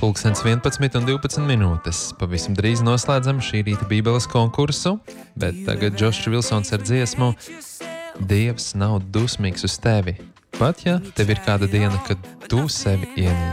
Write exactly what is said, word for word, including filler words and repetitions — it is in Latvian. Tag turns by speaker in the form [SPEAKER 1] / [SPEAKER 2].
[SPEAKER 1] pulkstens vienpadsmit un divpadsmit minūtes. Pavisam drīz noslēdzam šī rīta Bībeles konkursu, bet tagad Džošs Vilsons ar dziesmu Dievs nav dusmīgs uz tevi. Pat ja tev ir kāda diena, kad tu sevi ienīsti.